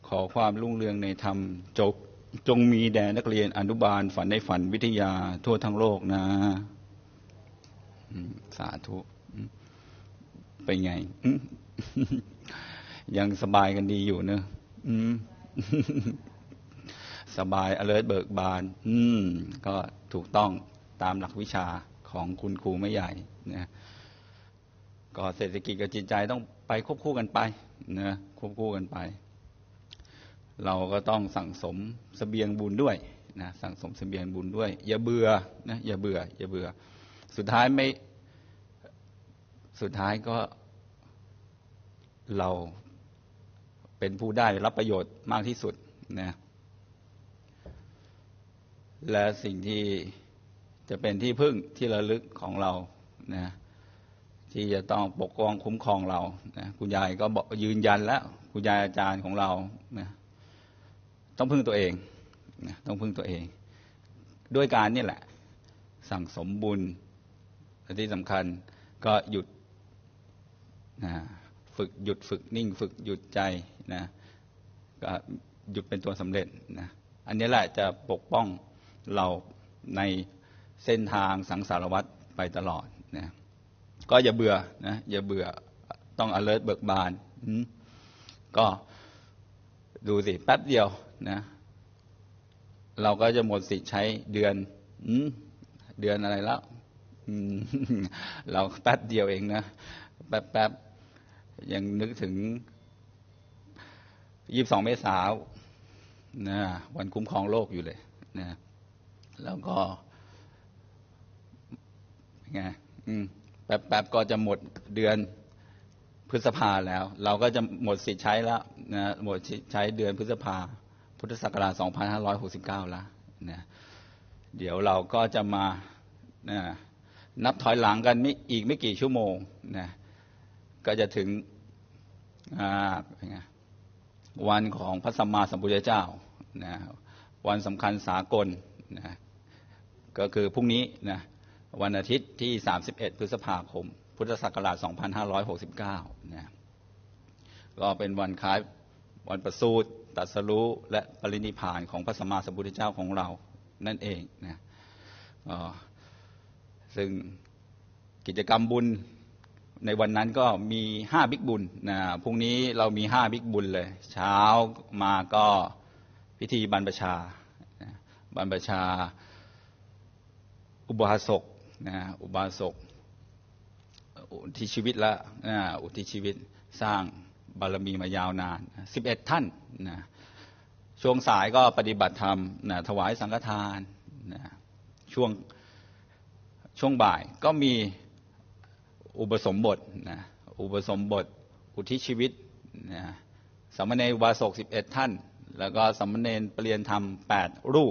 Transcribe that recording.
ขอความรุ่งเรืองในธรรมจงมีแด่นักเรียนอนุบาลฝันในฝันวิทยาทั่วทั้งโลกนะสาธุเป็นไงยังสบายกันดีอยู่เนอะสบาย alert เบิกบานก็ถูกต้องตามหลักวิชาของคุณครูไม่ใหญ่นะก็เศรษฐกิจกับจิตใจต้องไปควบคู่กันไปนะควบคู่กันไปเราก็ต้องสั่งสมเสบียงบุญด้วยนะสั่งสมเสบียงบุญด้วยอย่าเบื่อนะอย่าเบื่อสุดท้ายก็เราเป็นผู้ได้รับประโยชน์มากที่สุดนะและสิ่งที่จะเป็นที่พึ่งที่ระลึกของเรานะที่จะต้องปกป้องคุ้มครองเรานะคุณยายก็บอกยืนยันแล้วคุณยายอาจารย์ของเรานะต้องพึ่งตัวเองนะต้องพึ่งตัวเองด้วยการนี่แหละสั่งสมบุญและที่สำคัญก็หยุดนะฝึกนิ่งฝึกหยุดใจนะก็หยุดเป็นตัวสำเร็จนะอันนี้แหละจะปกป้องเราในเส้นทางสังสารวัฏไปตลอดนะก็อย่าเบื่อนะอย่าเบื่อต้อง alert เบิกบานก็ดูสิแป๊บเดียวนะเราก็จะหมดสิทธิ์ใช้เดือนอะไรแล้วเราแป๊บเดียวเองนะแป๊บยังนึกถึง22 เมษายนนะวันคุ้มครองโลกอยู่เลยนะแล้วก็ไงแป๊บก็จะหมดเดือนพฤษภาแล้วเราก็จะหมดสิทธิ์ใช้แล้วนะหมดสิทธิ์ใช้เดือนพฤษภาพุทธศักราช2569แล้วนะเดี๋ยวเราก็จะมานะนับถอยหลังกันอีกไม่กี่ชั่วโมงนะก็จะถึงวันของพระสัมมาสัมพุทธเจ้านะวันสำคัญสากลนะก็คือพรุ่งนี้นะวันอาทิตย์ที่31 พฤษภาคมพุทธศักราช2569นะก็เป็นวันคล้ายวันประสูติตรัสรู้และปรินิพพานของพระสัมมาสัมพุทธเจ้าของเรานั่นเองนะซึ่งกิจกรรมบุญในวันนั้นก็มี5บิ๊กบุญนะพรุ่งนี้เรามี5บิ๊กบุญเลยเช้ามาก็พิธีบรรพชาบรรพชาอุบาสกนะอุบาสกอุทิศชีวิตละอุทิศชีวิตสร้างบารมีมายาวนาน11 ท่านนะช่วงสายก็ปฏิบัติธรรมนะถวายสังฆทานนะช่วงบ่ายก็มีอุปสมบทนะอุปสมบทอุทิศชีวิตนะสามเณรอุบาสก11 ท่านแล้วก็สามเณรปริยนธรรม8 รูป